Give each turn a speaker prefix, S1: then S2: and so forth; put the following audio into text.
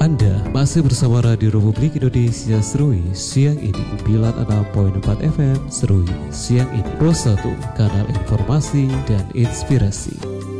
S1: Anda masih bersama Radio Republik Indonesia Serui siang ini, Bilat 6.4 FM Serui siang ini, Pro 1, kanal informasi dan inspirasi.